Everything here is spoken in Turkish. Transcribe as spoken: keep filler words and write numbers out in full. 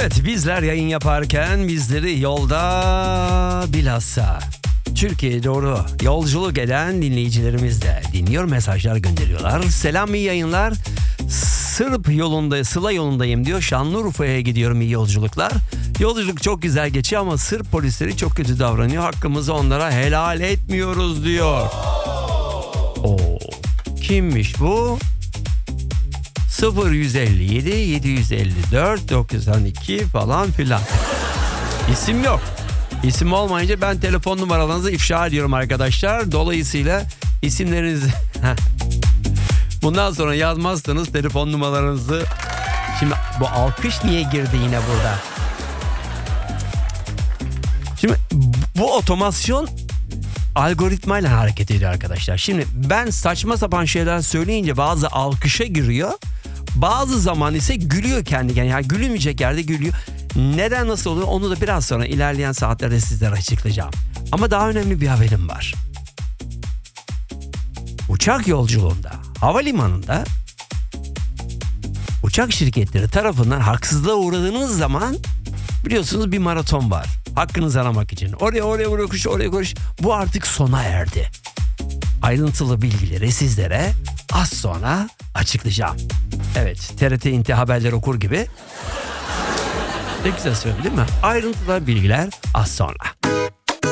Evet, bizler yayın yaparken bizleri yolda bilhassa Türkiye'ye doğru yolculuk eden dinleyicilerimiz de dinliyor, mesajlar gönderiyorlar. Selam, iyi yayınlar. Sırp yolunda, Sıla yolundayım diyor. Şanlıurfa'ya gidiyorum, iyi yolculuklar. Yolculuk çok güzel geçiyor ama Sırp polisleri çok kötü davranıyor. Hakkımızı onlara helal etmiyoruz diyor. Oo, kimmiş bu? sıfır yüz elli yedi yedi yüz elli dört doksan iki falan filan. İsim yok. İsim olmayınca ben telefon numaralarınızı ifşa ediyorum arkadaşlar. Dolayısıyla isimlerinizi bundan sonra yazmazsanız telefon numaralarınızı. Şimdi bu alkış niye girdi yine burada? Şimdi bu otomasyon algoritmayla hareket ediyor arkadaşlar. Şimdi ben saçma sapan şeyler söyleyince bazı alkışa giriyor. Bazı zaman ise gülüyor kendi kendine. Yani gülünmeyecek yerde gülüyor. Neden, nasıl oluyor onu da biraz sonra ilerleyen saatlerde sizlere açıklayacağım. Ama daha önemli bir haberim var. Uçak yolculuğunda, havalimanında uçak şirketleri tarafından haksızlığa uğradığınız zaman biliyorsunuz bir maraton var. Hakkınızı aramak için. Oraya oraya oraya koş, oraya koş. Bu artık sona erdi. Ayrıntılı bilgileri sizlere az sonra açıklayacağım. Evet, T R T İnti haberleri okur gibi. Ne güzel söyledim değil mi? Ayrıntılı bilgiler az sonra.